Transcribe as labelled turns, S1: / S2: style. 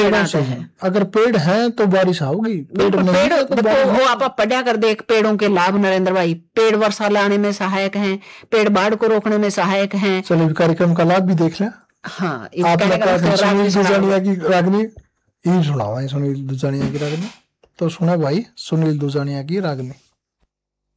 S1: पेड़ों से है। अगर पेड़ है तो बारिश आओगी, पेड़ नहीं है तो
S2: वो आप पढ़ा कर देख पेड़ों के लाभ नरेंद्र भाई। पेड़ वर्षा लाने में सहायक हैं, पेड़ बाढ़ को रोकने में सहायक हैं।
S1: चलो कार्यक्रम का लाभ भी देख लें।
S2: हाँ,
S1: सुनील दुजानिया की रागनी यही सुनावा है, सुनील दुजानिया की रागनी तो सुना भाई, सुनील दुजानिया की रागनी।